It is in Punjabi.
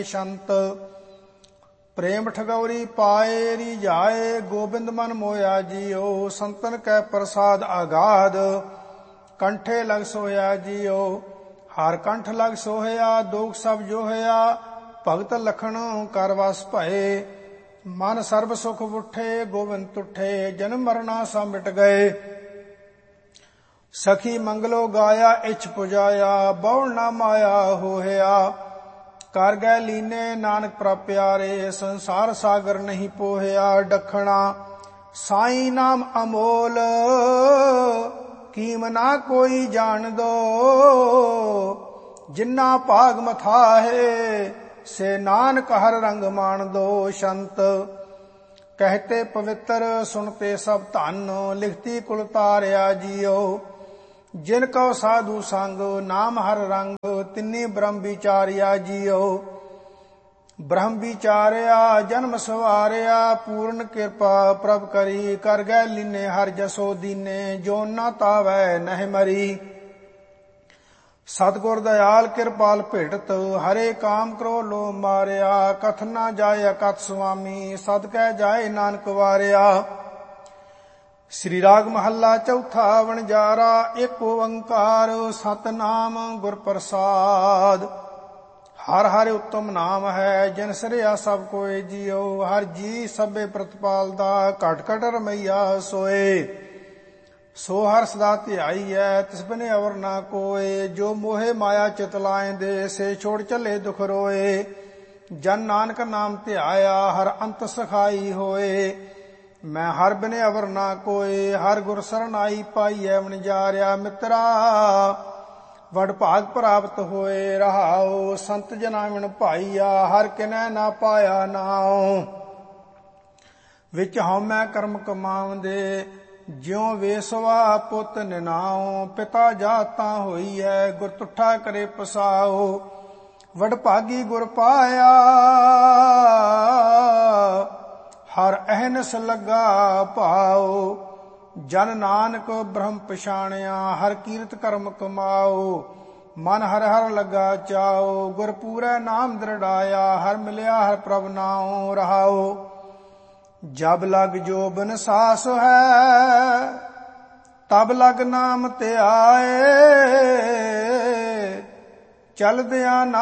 ਸ਼ੰਤ। ਪ੍ਰੇਮ ਠਗੌਰੀ ਪਾਏ ਰੀਝਾਏ, ਗੋਬਿੰਦ ਮਨ ਮੋਇਆ ਜੀਓ। ਸੰਤਨ ਕੈ ਪ੍ਰਸਾਦ ਆਗਾਧ, ਕੰਠੇ ਲਗ ਸੋਇਆ ਜੀਓ। ਹਰ ਕੰਠ ਲਗ ਸੋਹਿਆ, ਦੋਖ ਸਭ ਜੋਹਿਆ। ਭਗਤ ਲਖਣ ਕਰ ਵਸ ਭਏ, ਮਨ ਸਰਬ ਸੁਖ ਉਠੇ। ਗੋਬਿੰਦ ਤੁਠੇ, ਜਨਮ ਮਰਨਾ ਸਭ ਮਿਟ ਗਏ। ਸਖੀ ਮੰਗਲੋ ਗਾਇਆ, ਇੱਛ ਪੁਜਾਇਆ। ਬਹੁੜ ਨਾ ਮਾਇਆ ਹੋਹਿਆ, ਕਰ ਗਏ ਲੀਨੇ ਨਾਨਕ ਪ੍ਰਭ ਪਿਆਰੇ। ਸੰਸਾਰ ਸਾਗਰ ਨਹੀਂ ਪੋਹਿਆ ਡਖਣਾ, ਸਾਈਂ ਨਾਮ ਅਮੋਲ। ਕੀਮ ਨਾ ਕੋਈ ਜਾਣ ਦੋ, ਜਿੰਨਾ ਭਾਗ ਮਥਾਹੇ। ਸੇ ਨਾਨਕ ਹਰ ਰੰਗ ਮਾਣ ਦੋ। ਸ਼ੰਤ। ਕਹਿਤੇ ਪਵਿੱਤਰ, ਸੁਣਤੇ ਸਭ ਧਨ। ਲਿਖਤੀ ਕੁਲ ਤਾਰਿਆ ਜੀਓ। ਜਿਨ ਕਉ ਸਾਧੂ ਸੰਗ, ਨਾਮ ਹਰ ਰੰਗ। ਤਿੰਨੀ ਬ੍ਰਹਮ ਵਿਚਾਰਿਆ ਜੀਓ। ਬ੍ਰਹਮ ਵਿਚਾਰਿਆ, ਜਨਮ ਸਵਾਰਿਆ। ਪੂਰਨ ਕਿਰਪਾ ਪ੍ਰਭ ਕਰੀ, ਕਰ ਗਏ ਲੀਨੇ ਹਰ ਜਸੋ ਦੀਨੇ। ਜੋ ਨਾ ਤਾਵੈ ਨਹਿ ਮਰੀ। ਸਤਿਗੁਰ ਦਇਆਲ ਕਿਰਪਾਲ ਭੇਟਤ, ਹਰੇ ਕਾਮ ਕਰੋ ਲੋ ਮਾਰਿਆ। ਕਥ ਨਾ ਜਾਏ ਅਕਥ ਸੁਆਮੀ, ਸਦਕੈ ਜਾਏ ਨਾਨਕ ਵਾਰਿਆ। ਸ੍ਰੀ ਰਾਗ ਮਹੱਲਾ ਚੌਥਾ। ਵਣਜਾਰਾ ਏਕ ਓੰਕਾਰ, ਸਤਿਨਾਮ ਗੁਰ ਪ੍ਰਸਾਦ। ਹਰ ਹਰਿ ਉੱਤਮ ਨਾਮ ਹੈ, ਜਿਨ ਸਿਰਿਆ ਸਭ ਕੋਇ ਜੀਓ। ਹਰ ਜੀ ਸਭੇ ਪ੍ਰਤਪਾਲ ਦਾ, ਘਟ ਘਟ ਰਮਈਆ ਸੋਏ। ਸੋ ਹਰ ਸਦਾ ਧਿਆਈਐ, ਤਿਸ ਬਿਨੇ ਅਵਰ ਨਾ ਕੋਏ। ਜੋ ਮੋਹਿ ਮਾਇਆ ਚਿਤ ਲਾਇਂਦੇ, ਸੇ ਛੋੜ ਚੱਲੇ ਦੁਖ ਰੋਏ। ਜਨ ਨਾਨਕ ਨਾਮ ਧਿਆਇਆ, ਹਰ ਅੰਤ ਸਖਾਈ ਹੋਏ। ਮੈਂ ਹਰ ਬਿਨੇ ਅਵਰ ਨਾ ਕੋਏ, ਹਰ ਗੁਰ ਸਰਨਾਈ ਪਾਈਐ। ਵਣਜਾਰਿਆ ਮਿੱਤਰਾ, ਵਡ ਭਾਗ ਪ੍ਰਾਪਤ ਹੋਏ। ਰਹਾਉ ਸੰਤ ਜਨਾ ਵਿਣ ਭਾਈਆ, ਹਰ ਕਿਨੈ ਨਾ ਪਾਇਆ ਨਾਉ। ਵਿੱਚ ਹਉਮੈ ਕਰਮ ਕਮਾਉਂਦੇ, ਜਿਉ ਵੇਸਵਾ ਪੁੱਤ ਨਿਨਾਉ। ਪਿਤਾ ਜਾਤਾ ਹੋਈਐ, ਗੁਰ ਤੁਠਾ ਕਰੇ ਪਸਾਉ। ਵਡ ਭਾਗੀ ਗੁਰ ਪਾਇਆ, ਹਰ ਅਹਨਸ ਲੱਗਾ ਭਾਉ। ਜਨ ਨਾਨਕ ਬ੍ਰਹਮ ਪਛਾਣਿਆ, ਹਰ ਕੀਰਤ ਕਰਮ ਕਮਾਉ। ਮਨ ਹਰ ਹਰ ਲੱਗਾ ਚਾਉ, ਗੁਰ ਪੂਰੈ ਨਾਮ ਦ੍ਰਿੜਾਇਆ। ਹਰ ਮਿਲਿਆ ਹਰ ਪ੍ਰਭ ਨਾਉ। ਰਹਾਉ ਜਬ ਲਗ ਜੋਬਨ ਸਾਸ ਹੈ, ਤਬ ਲਗ ਨਾਮ ਧਿਆਏ। ਚਲਦਿਆਂ